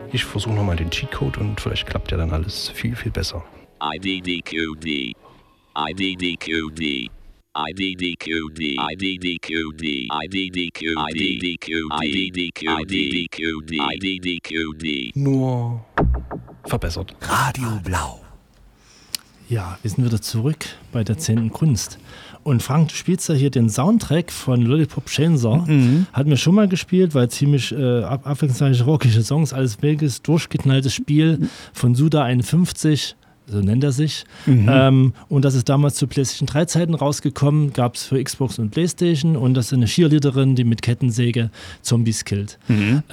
Ich versuche nochmal den Cheatcode und vielleicht klappt ja dann alles viel, viel besser. IDDQD. IDDQD. IDDQD. IDDQD. IDDQD. IDDQD. IDDQD. Nur verbessert. Radio Blau. Ja, wir sind wieder zurück bei der 10. Kunst. Und Frank, du spielst ja hier den Soundtrack von Lollipop Chainsaw. Hatten wir schon mal gespielt, weil ziemlich abwechslungsreiche rockige Songs, alles wildes, durchgeknalltes Spiel von Suda 51, so nennt er sich. Und das ist damals zu PlayStation 3 Zeiten rausgekommen, gab es für Xbox und PlayStation, und das ist eine Cheerleaderin, die mit Kettensäge Zombies killt.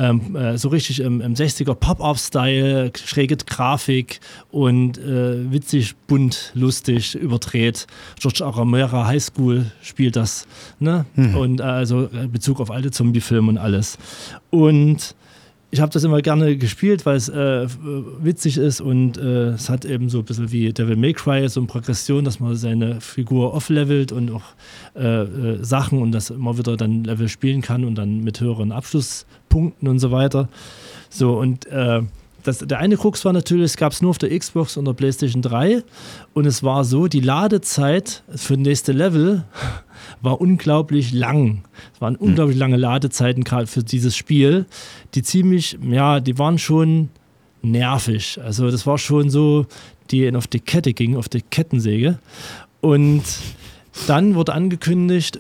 So richtig im 60er Pop-Up-Style, schräge Grafik und witzig, bunt, lustig, überdreht. George A. Romero High School spielt das, ne? Und also Bezug auf alte Zombie-Filme und alles. Und ich habe das immer gerne gespielt, weil es witzig ist, und es hat eben so ein bisschen wie Devil May Cry, so eine Progression, dass man seine Figur off-levelt und auch Sachen und das immer wieder dann Level spielen kann und dann mit höheren Abschlusspunkten und so weiter. So, und der eine Krux war natürlich, es gab es nur auf der Xbox und der PlayStation 3, und es war so, die Ladezeit für das nächste Level war unglaublich lang. Es waren unglaublich lange Ladezeiten gerade für dieses Spiel, die die waren schon nervig. Also das war schon so, die auf die Kette ging, auf die Kettensäge. Und dann wurde angekündigt,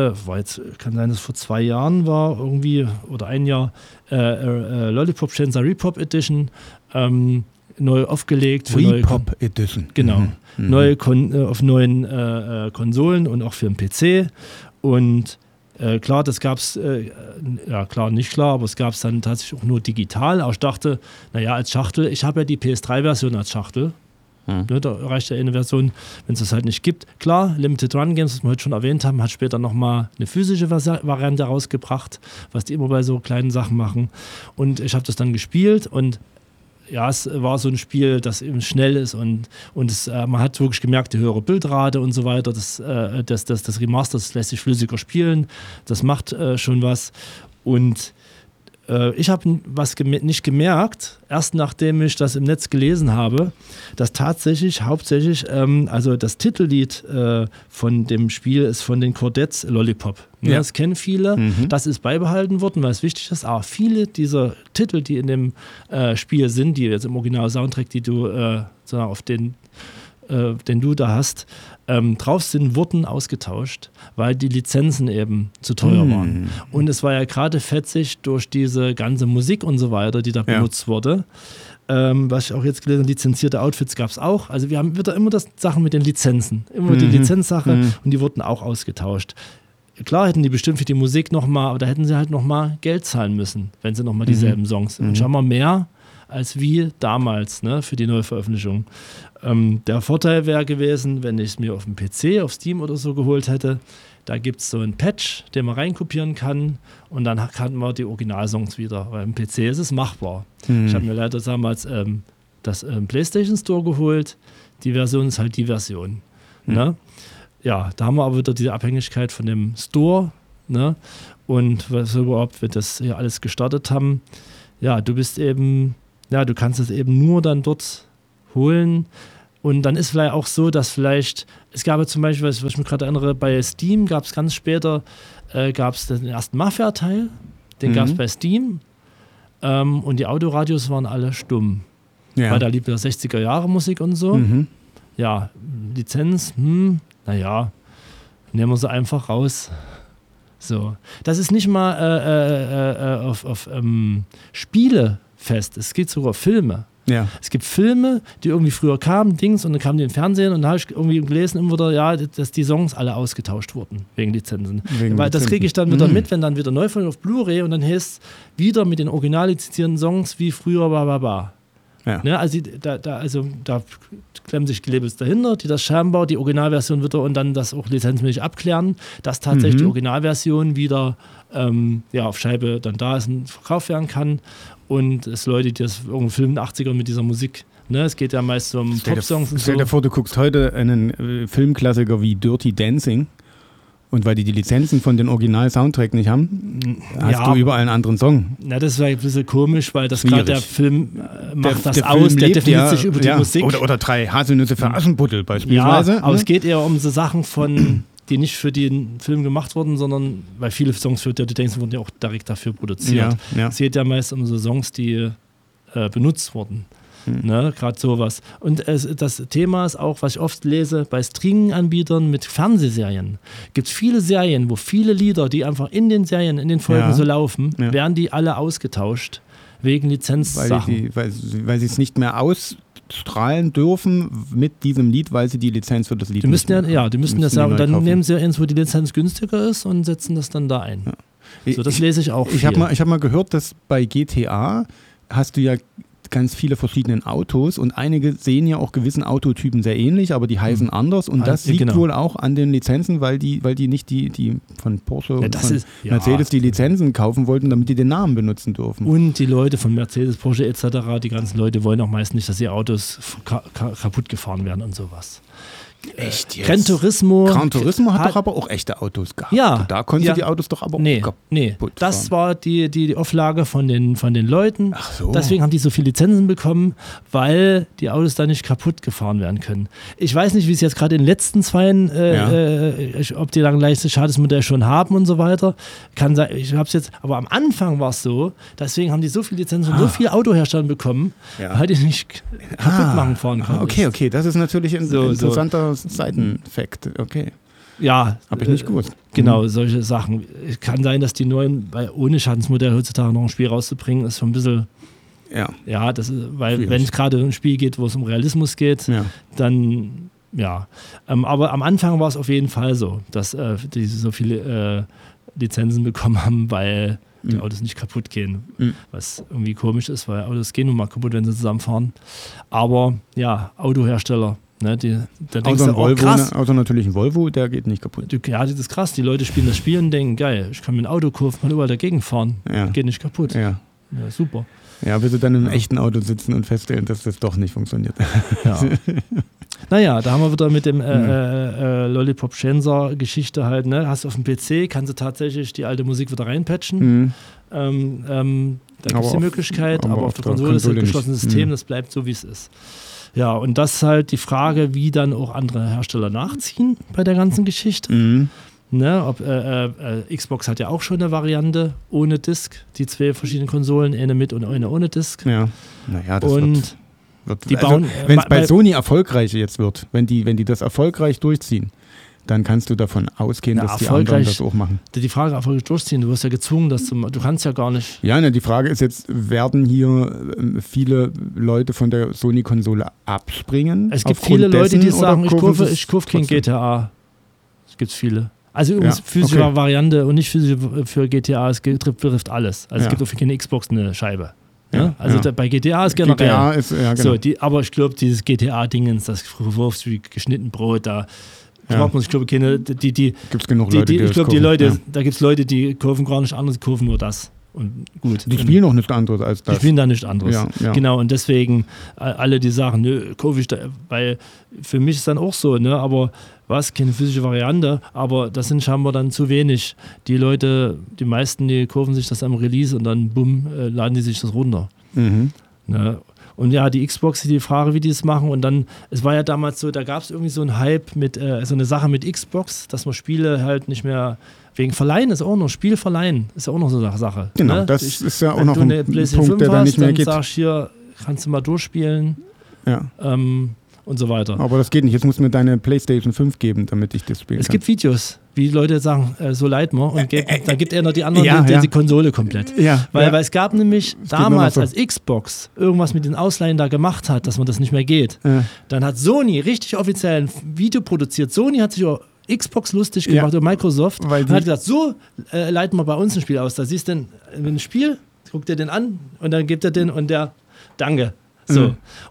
kann sein, dass es vor 2 Jahren war, irgendwie, oder 1 Jahr, Lollipop Chainsaw Repop Edition, neu aufgelegt. Repop Edition. Genau. Auf neuen Konsolen und auch für den PC. Und klar, das gab es, nicht klar, aber es gab es dann tatsächlich auch nur digital. Aber ich dachte, naja, als Schachtel, ich habe ja die PS3-Version als Schachtel. Ne, da reicht ja eine Version, wenn es das halt nicht gibt. Klar, Limited Run Games, was wir heute schon erwähnt haben, hat später nochmal eine physische Variante rausgebracht, was die immer bei so kleinen Sachen machen. Und ich habe das dann gespielt, und ja, es war so ein Spiel, das eben schnell ist, und man hat wirklich gemerkt, die höhere Bildrate und so weiter, das Remaster, das lässt sich flüssiger spielen, das macht schon was. Und ich habe was nicht gemerkt, erst nachdem ich das im Netz gelesen habe, dass tatsächlich hauptsächlich, also das Titellied von dem Spiel ist von den Chordettes Lollipop. Ja. Das kennen viele, das ist beibehalten worden, weil es wichtig ist, aber viele dieser Titel, die in dem Spiel sind, die jetzt im Original-Soundtrack, die du auf den du da hast, drauf sind, wurden ausgetauscht, weil die Lizenzen eben zu teuer waren. Und es war ja gerade fetzig durch diese ganze Musik und so weiter, die da benutzt wurde. Was ich auch jetzt gelesen habe, lizenzierte Outfits gab es auch. Also wir haben wieder immer das Sachen mit den Lizenzen. Immer die Lizenzsache, und die wurden auch ausgetauscht. Klar hätten die bestimmt für die Musik nochmal, aber da hätten sie halt nochmal Geld zahlen müssen, wenn sie nochmal dieselben Songs. Und schon mal mehr als wie damals, ne, für die Neuveröffentlichung. Der Vorteil wäre gewesen, wenn ich es mir auf dem PC, auf Steam oder so geholt hätte, da gibt es so einen Patch, den man reinkopieren kann, und dann kann man die Originalsongs wieder, weil im PC ist es machbar. Ich habe mir leider damals das PlayStation Store geholt, die Version ist halt die Version. Ne? Ja, da haben wir aber wieder diese Abhängigkeit von dem Store, ne? Und was überhaupt, wir das hier alles gestartet haben, ja, du kannst es eben nur dann dort holen. Und dann ist vielleicht auch so, dass es gab ja zum Beispiel, was ich mir gerade erinnere, bei Steam gab es ganz später, gab es den ersten Mafia-Teil, den gab es bei Steam, und die Autoradios waren alle stumm. Ja. Weil da lief ja 60er-Jahre-Musik und so. Ja, Lizenz, nehmen wir sie einfach raus. So. Das ist nicht mal auf Spiele fest, es geht sogar auf Filme. Ja. Es gibt Filme, die irgendwie früher kamen, und dann kamen die im Fernsehen, und da habe ich irgendwie gelesen, immer wieder, dass die Songs alle ausgetauscht wurden, wegen Lizenzen. Weil das kriege ich dann wieder mit, wenn dann wieder neu von auf Blu-ray, und dann heißt es wieder mit den original lizenzierten Songs wie früher, Ja. Ne, also da klemmen sich Labels dahinter, die das scheinbar, die Originalversion wieder, und dann das auch lizenzmäßig abklären, dass tatsächlich die Originalversion wieder auf Scheibe dann da ist und verkauft werden kann. Und es Leute, die das irgendeinen Film in den 80ern mit dieser Musik, ne, es geht ja meist um Pop-Songs und so. Stell dir vor, du guckst heute einen Filmklassiker wie Dirty Dancing Und weil die Lizenzen von den Original-Soundtrack nicht haben, hast du überall einen anderen Song. Na, das wäre ein bisschen komisch, weil das gerade der Film macht das der aus, Film der lebt definiert sich über die Musik. Oder 3 Haselnüsse für Aschenputtel beispielsweise. Ja, aber es geht eher um so Sachen die nicht für den Film gemacht wurden, sondern, weil viele Songs für Dirty Dancing wurden ja auch direkt dafür produziert. Ja. Es geht ja meist um so Songs, die benutzt wurden. Ne, gerade sowas. Und das Thema ist auch, was ich oft lese, bei Streaming-Anbietern mit Fernsehserien. Gibt es viele Serien, wo viele Lieder, die einfach in den Serien, in den Folgen so laufen, werden die alle ausgetauscht wegen Lizenzsachen. Weil sie es nicht mehr ausstrahlen dürfen mit diesem Lied, weil sie die Lizenz für das Lied die müssen das ja, und dann kaufen. nehmen sie ja eins, wo die Lizenz günstiger ist und setzen das dann da ein. Ja. So, das lese ich auch Ich habe mal gehört, dass bei GTA hast du ja ganz viele verschiedene Autos und einige sehen ja auch gewissen Autotypen sehr ähnlich, aber die heißen anders und das liegt wohl auch an den Lizenzen, weil die nicht die von Porsche und von Mercedes die Lizenzen kaufen wollten, damit die den Namen benutzen dürfen. Und die Leute von Mercedes, Porsche etc., die ganzen Leute wollen auch meist nicht, dass ihre Autos kaputt gefahren werden und sowas. Echt jetzt? Gran Turismo hat doch aber auch echte Autos gehabt. Ja. Da konntest du die Autos doch aber auch kaputt das fahren. war die Auflage von den Leuten. Ach so. Deswegen haben die so viele Lizenzen bekommen, weil die Autos da nicht kaputt gefahren werden können. Ich weiß nicht, wie es jetzt gerade in den letzten zweien, ob die dann gleich das Schadensmodell schon haben und so weiter. Kann sein, ich hab's jetzt, aber am Anfang war es so, deswegen haben die so viele Lizenzen und so viele Autohersteller bekommen, weil die nicht kaputt machen fahren konnten. Okay, das ist natürlich ein interessanter Seiteneffekt. Okay. Ja. Habe ich nicht gewusst. Genau, solche Sachen. Es kann sein, dass die neuen, weil ohne Schadensmodell heutzutage noch ein Spiel rauszubringen, ist schon ein bisschen. Ja, das ist, weil wenn es gerade um ein Spiel geht, wo es um Realismus geht, dann aber am Anfang war es auf jeden Fall so, dass die so viele Lizenzen bekommen haben, weil die Autos nicht kaputt gehen. Was irgendwie komisch ist, weil Autos gehen nun mal kaputt, wenn sie zusammenfahren. Aber ja, Autohersteller. Ne, da denkst du, Volvo, krass. Außer natürlich ein Volvo, der geht nicht kaputt. Ja, das ist krass. Die Leute spielen das Spiel und denken, geil, ich kann mir ein Auto kaufen, mal überall dagegen fahren. Geht nicht kaputt. Ja, super. Ja, bis sie dann im echten Auto sitzen und feststellen, dass das doch nicht funktioniert. Ja. Naja, da haben wir wieder mit dem Lollipop Shenser-Geschichte halt, ne? Hast du auf dem PC, kannst du tatsächlich die alte Musik wieder reinpatchen. Da gibt es die Möglichkeit, aber auf der Konsole ist ein geschlossenes System, das bleibt so, wie es ist. Ja, und das ist halt die Frage, wie dann auch andere Hersteller nachziehen bei der ganzen Geschichte. Ne, Xbox hat ja auch schon eine Variante ohne Disc, die 2 verschiedenen Konsolen, eine mit und eine ohne Disc. Ja, naja, das wird die bauen, wenn es bei Sony erfolgreich jetzt wird, wenn die das erfolgreich durchziehen, dann kannst du davon ausgehen, dass die anderen das auch machen. Die Frage, erfolgreich durchziehen, du wirst ja gezwungen, du kannst ja gar nicht. Ja, ne, die Frage ist jetzt, werden hier viele Leute von der Sony-Konsole abspringen? Es gibt viele Leute, die sagen, ich kaufe kein GTA. Es gibt viele. Also übrigens physische Variante und nicht physische für GTA, es betrifft alles. Also es gibt auch für keine Xbox eine Scheibe. Ja? Also bei GTA ist generell. GTA ist, genau. So, aber ich glaube, dieses GTA-Dingens, das verwurfst wie geschnitten Brot, da braucht man, ich glaube, keine, gibt's genug Leute, ich glaube, die Leute, da gibt es Leute, die kaufen gar nicht anderes, die kaufen nur das. Und gut. Die spielen noch nichts anderes als das. Die spielen da nichts anderes. Ja. Genau, und deswegen alle, die sagen, nö, kaufe ich da, weil für mich ist dann auch so, ne, aber keine physische Variante, aber das sind scheinbar dann zu wenig. Die Leute, die meisten, die kaufen sich das am Release und dann bumm, laden die sich das runter. Ne? Und ja, die Xbox, die Frage, wie die es machen. Und dann, es war ja damals so, da gab es irgendwie so einen Hype mit, so eine Sache mit Xbox, dass man Spiele halt nicht mehr, wegen Verleihen ist auch noch, Spiel verleihen ist ja auch noch so eine Sache. Genau, ne? das ist ja auch noch ein Punkt, der da nicht mehr geht. Dann sagst du hier, kannst du mal durchspielen. Ja. Und so weiter. Aber das geht nicht. Jetzt musst du mir deine PlayStation 5 geben, damit ich das spielen kann. Es gibt Videos, wie die Leute sagen, so leid mir. Und da gibt er noch die anderen, die Konsole komplett. Weil es gab nämlich damals, als Xbox irgendwas mit den Ausleihen da gemacht hat, dass man das nicht mehr geht, dann hat Sony richtig offiziell ein Video produziert. Sony hat sich auch Xbox lustig gemacht und Microsoft und hat gesagt, so leiten wir bei uns ein Spiel aus. Da siehst du ein Spiel, guckt dir den an und dann gibt er den und der, danke. So,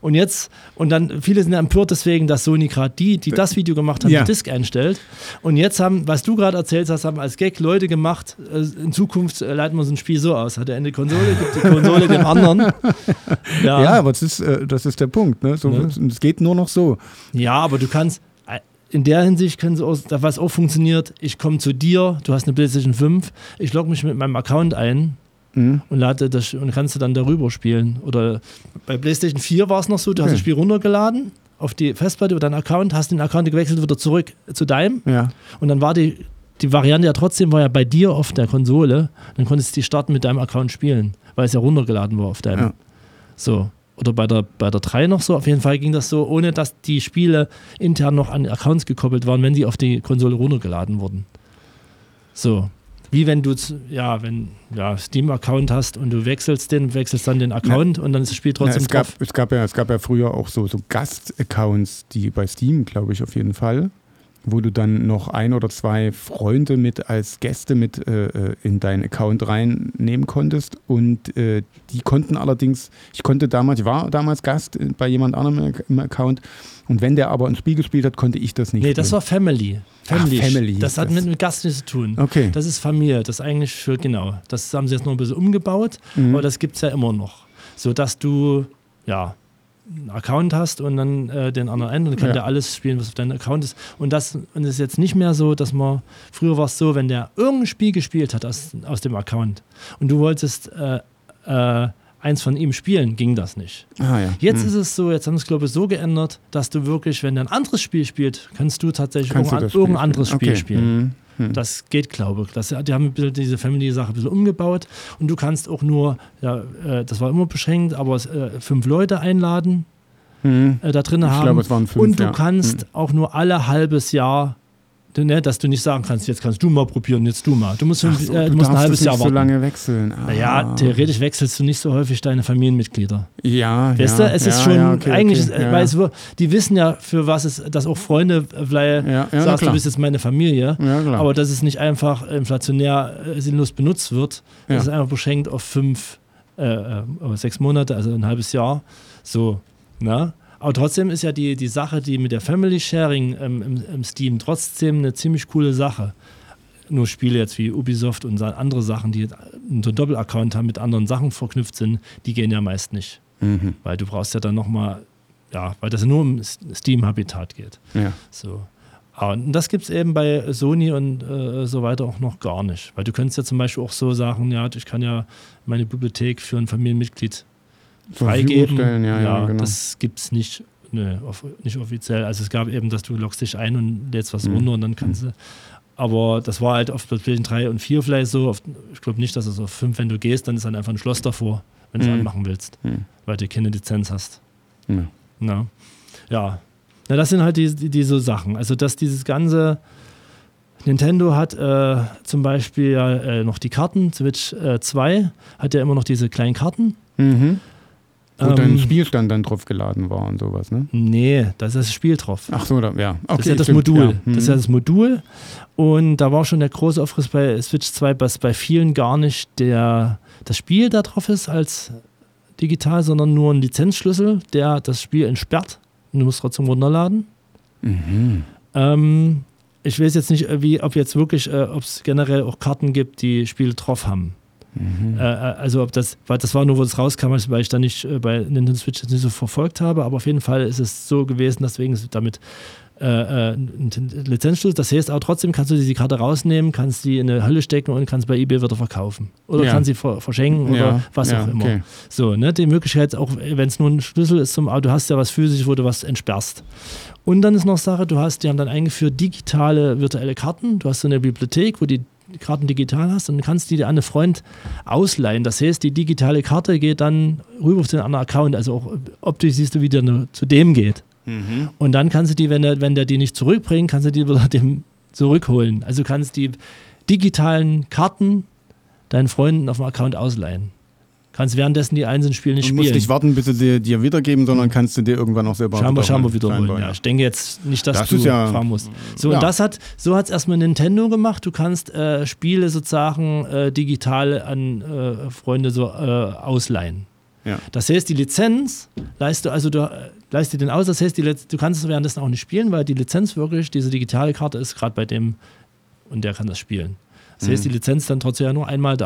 und dann, viele sind ja empört deswegen, dass Sony gerade die das Video gemacht haben, die Disc einstellt. Und jetzt haben, was du gerade erzählt hast, haben als Gag Leute gemacht, in Zukunft leiten wir so ein Spiel so aus. Hat er eine Konsole, gibt die Konsole dem anderen. Ja, aber das ist der Punkt. Ne? Es geht nur noch so. Ja, aber du kannst, in der Hinsicht können sie auch, was auch funktioniert, ich komme zu dir, du hast eine PlayStation 5, ich logge mich mit meinem Account ein und lade das und kannst du dann darüber spielen. Oder bei PlayStation 4 war es noch so, du hast das Spiel runtergeladen auf die Festplatte oder deinen Account, hast den Account gewechselt, wieder zurück zu deinem und dann war die Variante ja trotzdem, war ja bei dir auf der Konsole, dann konntest du die starten mit deinem Account spielen, weil es ja runtergeladen war auf deinem. Ja. So. Oder bei der 3 noch so, auf jeden Fall ging das so, ohne dass die Spiele intern noch an Accounts gekoppelt waren, wenn die auf die Konsole runtergeladen wurden. So. Wie wenn du Steam-Account hast und du wechselst dann den Account und dann ist das Spiel trotzdem drauf. Es gab ja früher auch so Gast-Accounts, die bei Steam, glaube ich, auf jeden Fall, wo du dann noch 1 oder 2 Freunde mit als Gäste mit in deinen Account reinnehmen konntest und die konnten allerdings, ich war damals Gast bei jemand anderem im Account und wenn der aber ein Spiel gespielt hat, konnte ich das nicht. Nee, das war Family. Family. Das hat mit Gast nichts zu tun. Okay. Das ist Familie, das ist eigentlich das haben sie jetzt noch ein bisschen umgebaut, aber das gibt es ja immer noch. So dass du, einen Account hast und dann den anderen ein und dann kann der alles spielen, was auf deinem Account ist. Und das ist jetzt nicht mehr so, dass früher war es so, wenn der irgendein Spiel gespielt hat aus dem Account und du wolltest eins von ihm spielen, ging das nicht. Jetzt ist es so, jetzt haben sie es, glaube ich, so geändert, dass du wirklich, wenn der ein anderes Spiel spielt, kannst du tatsächlich irgendein anderes Spiel spielen. Das geht, glaube ich. Die haben diese Family-Sache ein bisschen umgebaut und du kannst auch nur, das war immer beschränkt, aber 5 Leute einladen, da drin haben. Glaube, es waren 5, und du kannst auch nur alle halbes Jahr, dass du nicht sagen kannst, jetzt kannst du mal probieren, jetzt du mal. Du musst, du musst ein halbes Jahr warten. So lange wechseln. Naja, theoretisch wechselst du nicht so häufig deine Familienmitglieder. Weißt du, es ist schon eigentlich, weil die wissen ja, für was es, dass auch Freunde sagst, du bist jetzt meine Familie, aber dass es nicht einfach inflationär sinnlos benutzt wird, das ist einfach beschränkt auf 6 Monate, also ein halbes Jahr. So, na? Aber trotzdem ist ja die Sache, die mit der Family Sharing im Steam trotzdem eine ziemlich coole Sache. Nur Spiele jetzt wie Ubisoft und andere Sachen, die einen Doppel-Account haben, mit anderen Sachen verknüpft sind, die gehen ja meist nicht. Weil du brauchst ja dann nochmal, weil das ja nur um Steam-Habitat geht. Ja. So. Und das gibt es eben bei Sony und so weiter auch noch gar nicht. Weil du könntest ja zum Beispiel auch so sagen, ich kann ja meine Bibliothek für ein Familienmitglied freigeben. Genau. Das gibt es nicht, nicht offiziell. Also es gab eben, dass du loggst dich ein und lädst was runter und dann kannst du. Aber das war halt auf PlayStation 3 und 4 vielleicht so. Ich glaube nicht, dass es auf 5, wenn du gehst, dann ist dann einfach ein Schloss davor, wenn du es anmachen willst, weil du keine Lizenz hast. Na, das sind halt diese Sachen. Also dass dieses ganze Nintendo hat zum Beispiel noch die Karten, Switch 2 hat ja immer noch diese kleinen Karten. Wo dein Spielstand dann drauf geladen war und sowas, ne? Nee, da ist das Spiel drauf. Ach so, ja. Okay, das ist ja das Modul. Das ist ja das Modul. Und da war schon der große Aufriss bei Switch 2, dass bei vielen gar nicht das Spiel da drauf ist als digital, sondern nur ein Lizenzschlüssel, der das Spiel entsperrt. Und du musst trotzdem runterladen. Ich weiß jetzt nicht, ob es generell auch Karten gibt, die Spiele drauf haben. Also weil das war nur, wo es rauskam, weil ich da nicht bei Nintendo Switch nicht so verfolgt habe, aber auf jeden Fall ist es so gewesen, deswegen ist damit ein Lizenzschlüssel. Das heißt, aber trotzdem kannst du diese Karte rausnehmen, kannst sie in eine Hölle stecken und kannst bei eBay wieder verkaufen. Oder kannst sie verschenken oder was auch immer. Okay. So, ne, die Möglichkeit, auch wenn es nur ein Schlüssel ist aber du hast ja was physisch, wo du was entsperrst. Und dann ist noch Sache, die haben dann eingeführt digitale virtuelle Karten. Du hast so eine Bibliothek, wo die Karten digital hast und kannst die dir an einen Freund ausleihen. Das heißt, die digitale Karte geht dann rüber auf den anderen Account. Also auch optisch siehst du, wie der zu dem geht. Und dann kannst du die, wenn der die nicht zurückbringt, kannst du die wieder dem zurückholen. Also du kannst die digitalen Karten deinen Freunden auf dem Account ausleihen. Kannst währenddessen die einzelnen Spiele nicht spielen. Du musst nicht warten, bis sie dir wiedergeben, sondern kannst du dir irgendwann auch selber Scheinbar wiederholen. Ja. Ich denke jetzt nicht, dass du fahren musst. So, und so hat es erstmal Nintendo gemacht. Du kannst Spiele sozusagen digital an Freunde so ausleihen. Ja. Das heißt, die Lizenz leist dir den aus. Das heißt, du kannst es währenddessen auch nicht spielen, weil die Lizenz wirklich, diese digitale Karte ist gerade bei dem und der kann das spielen. Das heißt, die Lizenz dann trotzdem ja nur einmal da.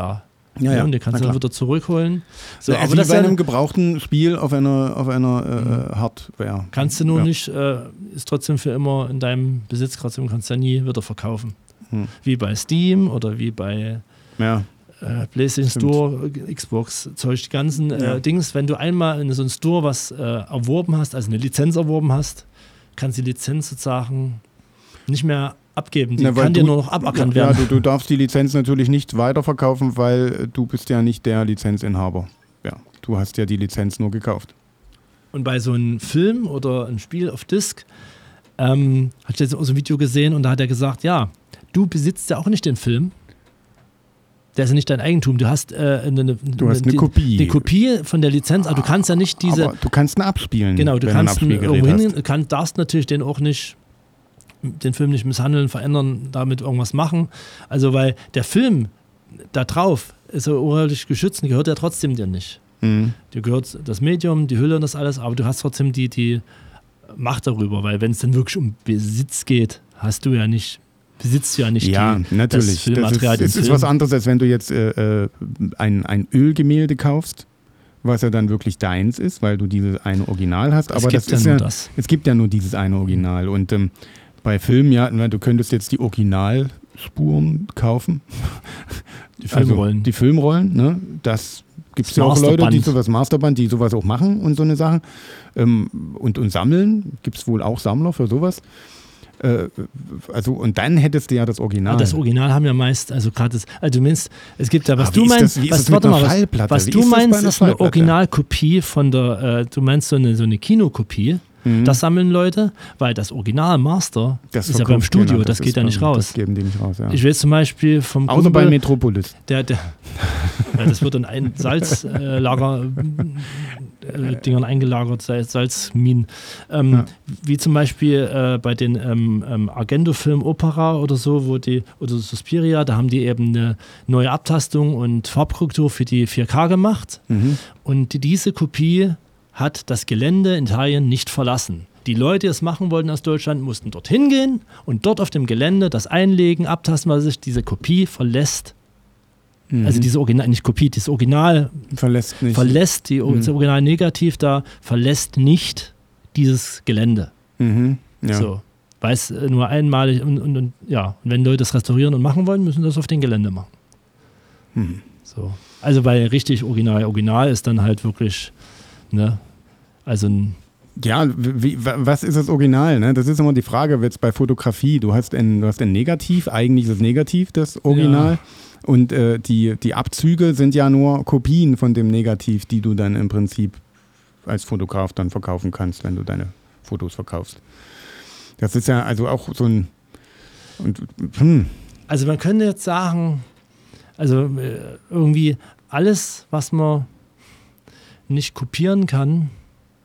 Ja, und den kannst du dann wieder zurückholen. So, aber das ist bei einem gebrauchten Spiel auf einer Hardware. Kannst du nur nicht, ist trotzdem für immer in deinem Besitz, trotzdem kannst du ja nie wieder verkaufen. Wie bei Steam oder wie bei PlayStation Store, Xbox, Zeug, die ganzen Dings. Wenn du einmal in so einem Store was erworben hast, also eine Lizenz erworben hast, kannst du die Lizenz sozusagen nicht mehr abgeben. Die kann dir nur noch aberkannt werden. Ja, du darfst die Lizenz natürlich nicht weiterverkaufen, weil du bist ja nicht der Lizenzinhaber. Ja, du hast ja die Lizenz nur gekauft. Und bei so einem Film oder einem Spiel auf Disc, hatte ich jetzt auch so ein Video gesehen und da hat er gesagt, ja, du besitzt ja auch nicht den Film. Der ist ja nicht dein Eigentum. Du hast eine Kopie. Die Kopie von der Lizenz, aber du kannst ja nicht diese... Aber du kannst ihn abspielen. Genau, du kannst ihn irgendwo hin, darfst natürlich den auch nicht, den Film nicht misshandeln, verändern, damit irgendwas machen. Also, weil der Film da drauf ist ja urheberlich geschützt und gehört ja trotzdem dir nicht. Dir gehört das Medium, die Hülle und das alles, aber du hast trotzdem die Macht darüber, weil wenn es dann wirklich um Besitz geht, besitzt du ja nicht natürlich. Das Filmmaterial. Das ist was anderes, als wenn du jetzt ein Ölgemälde kaufst, was ja dann wirklich deins ist, weil du dieses eine Original hast. Aber es gibt ja nur dieses eine Original. Und bei Filmen, du könntest jetzt die Originalspuren kaufen. Die Filmrollen. Also die Filmrollen, ne? Das gibt es ja auch Leute, die sowas Masterband, die sowas auch machen und so eine Sachen. Und sammeln. Gibt es wohl auch Sammler für sowas. Und dann hättest du ja das Original. Das Original haben ja meist, also gerade du meinst, es gibt ja, was du meinst, ist eine Originalkopie von der, du meinst so eine Kinokopie. Das sammeln Leute, weil das Original Master ist ja beim Studio, genau, das geht ja nicht raus. Das geben die nicht raus, ja. Ich weiß zum Beispiel vom Außer bei Metropolis. Das wird in ein Salzlager Dingern eingelagert, Salzminen. Wie zum Beispiel bei den Argento-Film Opera oder so, oder Suspiria, da haben die eben eine neue Abtastung und Farbkorrektur für die 4K gemacht. Und diese Kopie hat das Gelände in Italien nicht verlassen. Die Leute, die es machen wollten aus Deutschland, mussten dorthin gehen und dort auf dem Gelände das einlegen, abtasten, weil sich diese Kopie verlässt. Also diese Original, nicht Kopie, das Original verlässt nicht. Das Original negativ da, verlässt nicht dieses Gelände. Ja. So, weil es nur einmalig und wenn Leute das restaurieren und machen wollen, müssen das auf dem Gelände machen. So. Also bei richtig Original ist dann halt wirklich, ne, also was ist das Original? Ne? Das ist immer die Frage, jetzt bei Fotografie, du hast ein Negativ, eigentlich ist das Negativ das Original. Ja. Und die Abzüge sind ja nur Kopien von dem Negativ, die du dann im Prinzip als Fotograf dann verkaufen kannst, wenn du deine Fotos verkaufst. Das ist ja also auch so ein... Also man könnte jetzt sagen, also irgendwie alles, was man nicht kopieren kann,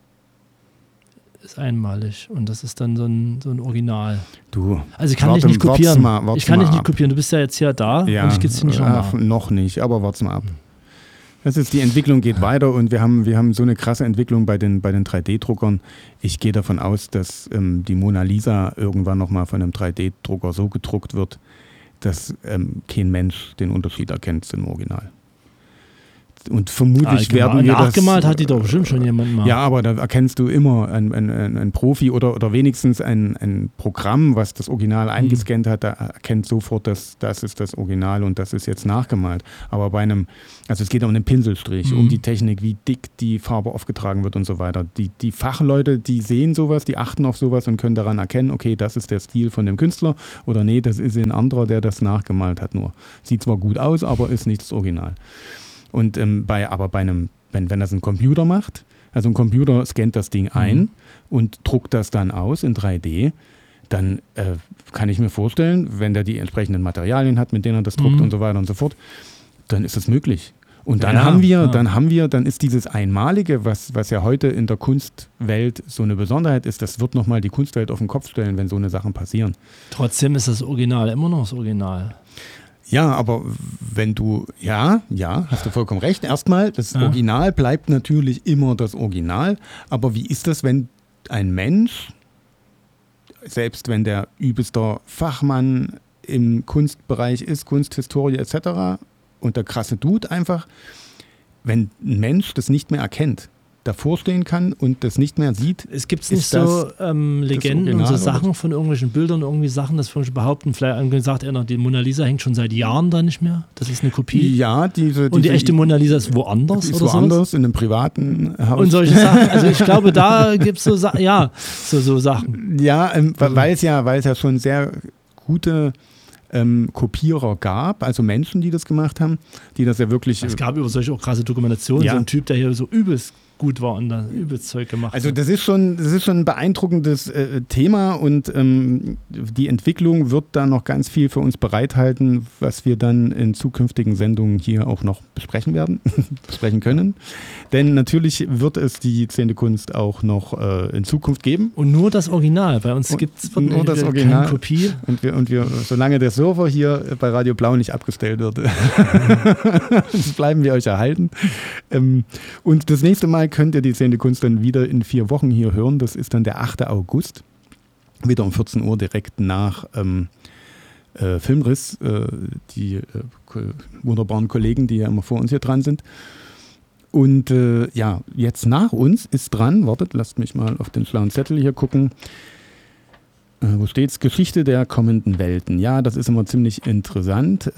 ist einmalig und das ist dann so ein Original. Also ich kann dich nicht kopieren. Ich kann dich nicht kopieren. Du bist ja jetzt hier da und ich gehe es nicht nochmal. Noch nicht, aber warte mal ab. Die Entwicklung geht weiter und wir haben so eine krasse Entwicklung bei den 3D-Druckern. Ich gehe davon aus, dass die Mona Lisa irgendwann nochmal von einem 3D-Drucker so gedruckt wird, dass kein Mensch den Unterschied erkennt zum Original. Und vermutlich werden wir das... Nachgemalt hat die doch bestimmt schon jemand mal. Ja, aber da erkennst du immer einen Profi oder wenigstens ein Programm, was das Original eingescannt hat, da erkennt sofort, dass das ist das Original und das ist jetzt nachgemalt. Aber also es geht um den Pinselstrich, um die Technik, wie dick die Farbe aufgetragen wird und so weiter. Die Fachleute, die sehen sowas, die achten auf sowas und können daran erkennen, okay, das ist der Stil von dem Künstler oder nee, das ist ein anderer, der das nachgemalt hat nur. Sieht zwar gut aus, aber ist nicht das Original. Und wenn das ein Computer macht, also ein Computer scannt das Ding ein und druckt das dann aus in 3D, dann kann ich mir vorstellen, wenn der die entsprechenden Materialien hat, mit denen er das druckt und so weiter und so fort, dann ist das möglich. Und dann ist dieses Einmalige, was ja heute in der Kunstwelt so eine Besonderheit ist, das wird nochmal die Kunstwelt auf den Kopf stellen, wenn so eine Sachen passieren. Trotzdem ist das Original immer noch das Original. Ja, aber wenn hast du vollkommen recht. Erstmal, das Original bleibt natürlich immer das Original. Aber wie ist das, wenn ein Mensch, selbst wenn der übelster Fachmann im Kunstbereich ist, Kunsthistorie etc., und der krasse Dude einfach, wenn ein Mensch das nicht mehr erkennt, davor stehen kann und das nicht mehr sieht. Es gibt nicht so Legenden und so Sachen von irgendwelchen Bildern, irgendwie Sachen, das von behaupten, vielleicht gesagt, die Mona Lisa hängt schon seit Jahren da nicht mehr. Das ist eine Kopie. Ja, und die echte Mona Lisa ist woanders ist oder woanders, in einem privaten Haus. Und solche Sachen. Also ich glaube, da gibt es so Sachen. Ja, weil es ja schon sehr gute Kopierer gab, also Menschen, die das gemacht haben, die das ja wirklich... Es gab über solche auch krasse Dokumentationen, ja. So ein Typ, der hier so übelst gut war und da übelst Zeug gemacht hat. Also das ist schon ein beeindruckendes Thema und die Entwicklung wird da noch ganz viel für uns bereithalten, was wir dann in zukünftigen Sendungen hier auch noch besprechen können. Denn natürlich wird es die Szenekunst auch noch in Zukunft geben. Und nur das Original, bei uns gibt es nur das Original. Keine Kopie. Und wir, solange der Server hier bei Radio Blau nicht abgestellt wird, bleiben wir euch erhalten. Und das nächste Mal könnt ihr die Szenekunst dann wieder in 4 Wochen hier hören. Das ist dann der 8. August. Wieder um 14 Uhr direkt nach Filmriss. Die wunderbaren Kollegen, die ja immer vor uns hier dran sind. Und jetzt nach uns ist dran, wartet, lasst mich mal auf den schlauen Zettel hier gucken. Wo steht's? Geschichte der kommenden Welten. Ja, das ist immer ziemlich interessant.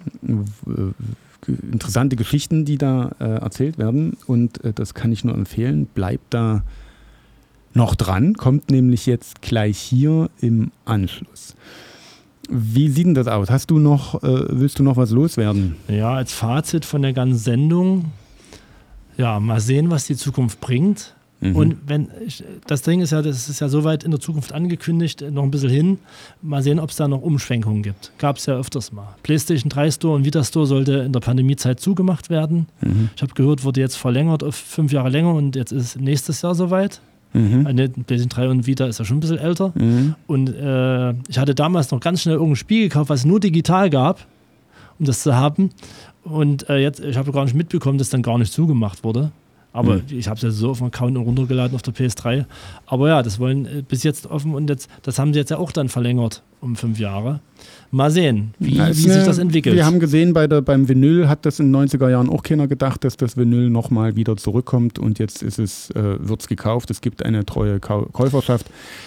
Interessante Geschichten, die da erzählt werden und das kann ich nur empfehlen. Bleibt da noch dran, kommt nämlich jetzt gleich hier im Anschluss. Wie sieht denn das aus? Willst du noch was loswerden? Ja, als Fazit von der ganzen Sendung, ja, mal sehen, was die Zukunft bringt. Und das Ding ist ja, das ist ja so weit in der Zukunft angekündigt, noch ein bisschen hin. Mal sehen, ob es da noch Umschwenkungen gibt. Gab es ja öfters mal. PlayStation 3 Store und Vita Store sollte in der Pandemiezeit zugemacht werden. Ich habe gehört, wurde jetzt verlängert auf 5 Jahre länger und jetzt ist nächstes Jahr soweit. PlayStation 3 und Vita ist ja schon ein bisschen älter. Und ich hatte damals noch ganz schnell irgendein Spiel gekauft, was es nur digital gab, um das zu haben. Und ich habe gar nicht mitbekommen, dass dann gar nicht zugemacht wurde. Aber ich habe es ja so auf dem Account runtergeladen auf der PS3. Aber ja, das wollen bis jetzt offen und das haben sie jetzt ja auch dann verlängert um 5 Jahre. Mal sehen, wie sich das entwickelt. Wir haben gesehen, beim Vinyl hat das in den 90er Jahren auch keiner gedacht, dass das Vinyl nochmal wieder zurückkommt und jetzt wird es gekauft. Es gibt eine treue Käuferschaft.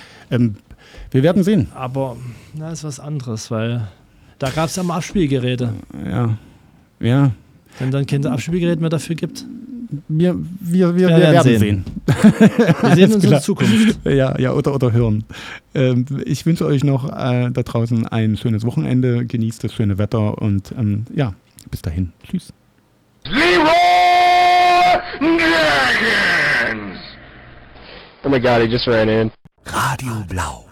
Wir werden sehen. Aber das ist was anderes, weil da gab es ja mal Abspielgeräte. Ja. Wenn dann kein Abspielgerät mehr dafür gibt. Wir werden sehen. Wir sehen uns in Zukunft. Ja, oder hören. Ich wünsche euch noch da draußen ein schönes Wochenende. Genießt das schöne Wetter und bis dahin. Tschüss. Oh my God, he just ran in. Radio Blau.